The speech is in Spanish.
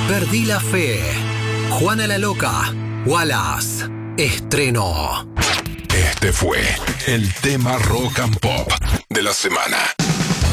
Perdí la fe. Juana la Loca. Wallace. Estreno. Este fue el tema rock and pop de la semana.